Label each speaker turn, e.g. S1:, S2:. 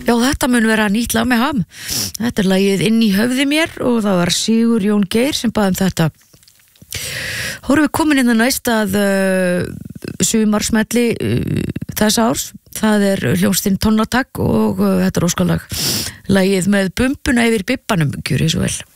S1: Já, þetta mun vera nýtt lag með Ham. Þetta lagið Inn í höfði mér og það var Sigur Jón Geir sem bað þetta. Þá erum við komin inn að næst að sumarsmelli þess árs. Það hljómsveitin Tonnatak og þetta óskalag. Lagið með bumbuna yfir bibbanum, gjörið svo vel.